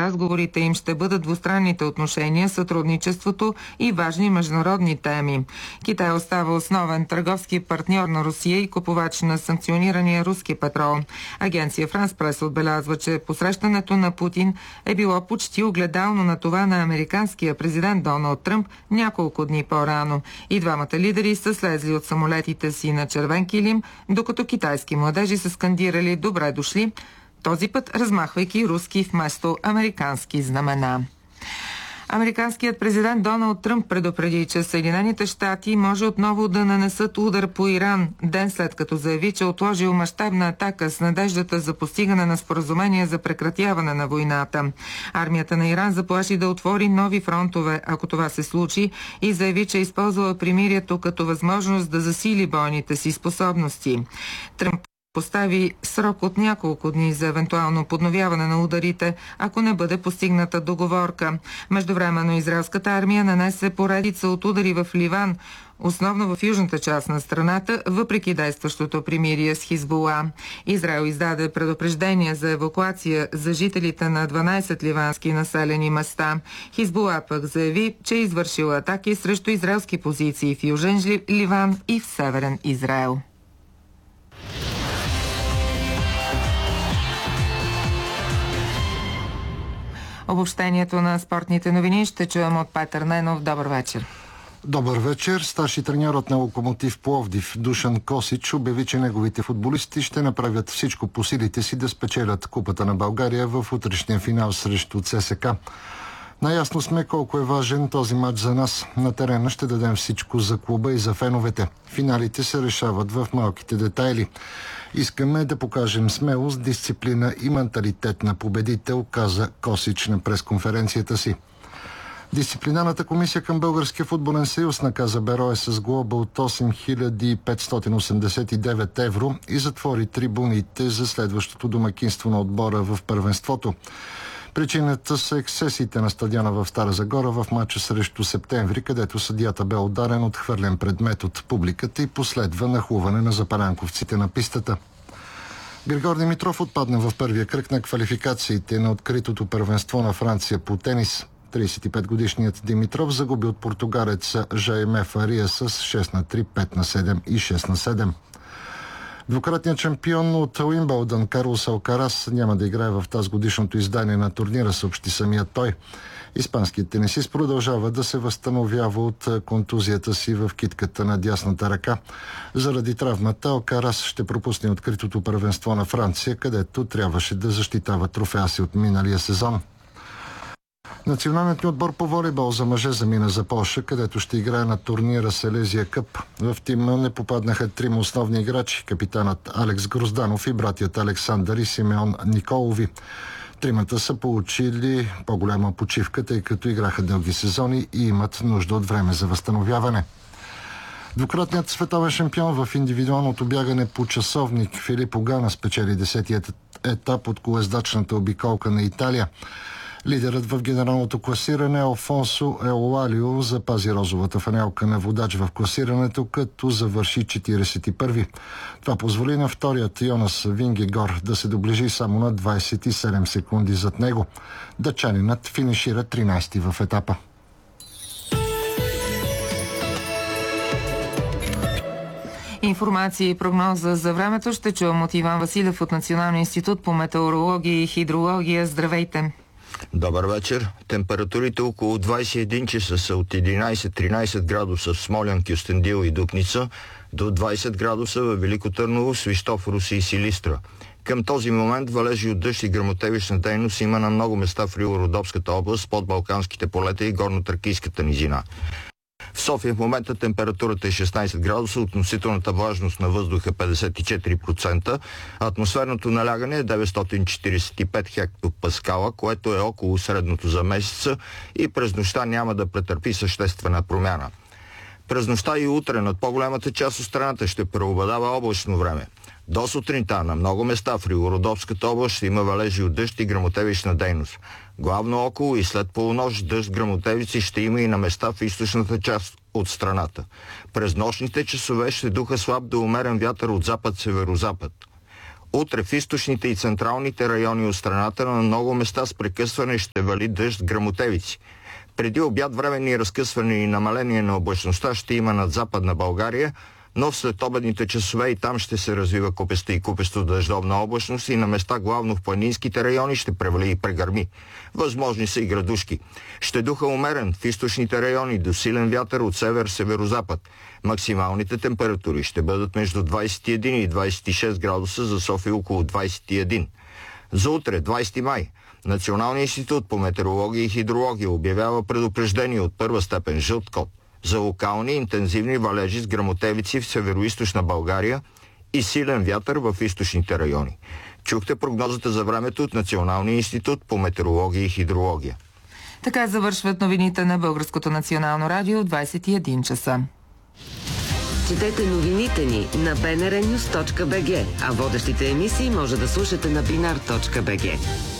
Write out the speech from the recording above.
разговорите им ще бъдат двустранните отношения, сътрудничеството и важни международни теми. Китай остава основен търговски партньор на Русия и купувач на санкционирания руски петрол. Агенция Франс Прес отбелязва, че посрещането на Путин е било почти огледално на това на американския президент Доналд Тръмп няколко дни по-рано. И двамата лидери са слезли от самолетите си на червен килим, докато китайски младежи са скандирали "Добре дошли", този път размахвайки руски вместо американски знамена. Американският президент Доналд Тръмп предупреди, че Съединените щати може отново да нанесат удар по Иран, ден след като заяви, че отложил мащабна атака с надеждата за постигане на споразумение за прекратяване на войната. Армията на Иран заплаши да отвори нови фронтове, ако това се случи, и заяви, че е използвала примирието като възможност да засили бойните си способности. Тръмп постави срок от няколко дни за евентуално подновяване на ударите, ако не бъде постигната договорка. Междувременно израелската армия нанесе поредица от удари в Ливан, основно в южната част на страната, въпреки действащото примирие с Хизбула. Израел издаде предупреждение за евакуация за жителите на 12 ливански населени места. Хизбула пък заяви, че е извършила атаки срещу израелски позиции в южен Ливан и в северен Израел. Обобщението на спортните новини ще чуем от Петър Ненов. Добър вечер. Добър вечер. Старши треньорът на Локомотив Пловдив Душан Косич обяви, че неговите футболисти ще направят всичко по силите си да спечелят Купата на България в утрешния финал срещу ЦСКА. Наясно сме колко е важен този матч за нас. На терена ще дадем всичко за клуба и за феновете. Финалите се решават в малките детайли. Искаме да покажем смелост, дисциплина и менталитет на победител, каза Косич на пресконференцията си. Дисциплинарната комисия към Българския футболен съюз наказа Берое с глоба от 8589 евро и затвори трибуните за следващото домакинство на отбора в първенството. Причината са ексцесиите на стадиона в Стара Загора в матча срещу Септември, където съдията бе ударен от хвърлен предмет от публиката и последва нахлуване на запалянковците на пистата. Григор Димитров отпадна в първия кръг на квалификациите на откритото първенство на Франция по тенис. 35-годишният Димитров загуби от португалеца Жайме Фария с 6-3, 5-7 и 6-7. Двукратният шампион от Уимбълдън Карлос Алкарас няма да играе в тази годишното издание на турнира, съобщи самият той. Испанският тенисист продължава да се възстановява от контузията си в китката на дясната ръка. Заради травмата Алкарас ще пропусне откритото първенство на Франция, където трябваше да защитава трофея си от миналия сезон. Националният ни отбор по волейбол за мъже замина за Полша, където ще играе на турнира Селезия Къп. В тима не попаднаха трима основни играчи: капитанът Алекс Грозданов и братят Александър и Симеон Николови. Тримата са получили по-голяма почивка, тъй като играха дълги сезони и имат нужда от време за възстановяване. Двукратният световен шампион в индивидуалното бягане по часовник Филипо Гана спечели 10-тият етап от колездачната обиколка на Италия. Лидерът в генералното класиране Алфонсо Елуалио запази розовата фанелка на водач в класирането, като завърши 41-ви. Това позволи на вторият Йонас Вингегор да се доближи само на 27 секунди зад него. Дъчанинът финишира 13-ти в етапа. Информация и прогноза за времето ще чуем от Иван Василев от Националния институт по метеорология и хидрология. Здравейте! Добър вечер. Температурите около 21 часа са от 11-13 градуса в Смолян, Кюстендил и Дупница до 20 градуса във Велико Търново, Свищов, Руси и Силистра. Към този момент валежи от дъжд и гръмотевична дейност има на много места в Рило-Родопската област, под Балканските полета и Горно-Тракийската низина. В София в момента температурата е 16 градуса, относителната влажност на въздуха 54%, а атмосферното налягане е 945 хектопаскала, което е около средното за месеца и през нощта няма да претърпи съществена промяна. През нощта и утре над по-голямата част от страната ще преобладава облачно време. До сутринта на много места в Рило-Родопската област ще има валежи от дъжд и гръмотевична дейност. Главно около и след полунощ дъжд гръмотевици ще има и на места в източната част от страната. През нощните часове ще духа слаб до умерен вятър от запад-северозапад. Утре в източните и централните райони от страната на много места с прекъсване ще вали дъжд, гръмотевици. Преди обяд временни разкъсвания и намаление на облачността ще има над Западна България, но в следобедните часове и там ще се развива купеста и купесто дъждовна облачност и на места главно в планинските райони ще превали и прегърми. Възможни са и градушки. Ще духа умерен в източните райони до силен вятър от север-северозапад. Максималните температури ще бъдат между 21 и 26 градуса, за София около 21. За утре, 20 май, Националният институт по метеорология и хидрология обявява предупреждение от първа степен жълт код за локални интензивни валежи с гръмотевици в североизточна България и силен вятър в източните райони. Чухте прогнозата за времето от Националния институт по метеорология и хидрология. Така завършват новините на Българското национално радио 21 часа. Четете новините ни на bnrnews.bg, а водещите емисии може да слушате на binar.bg.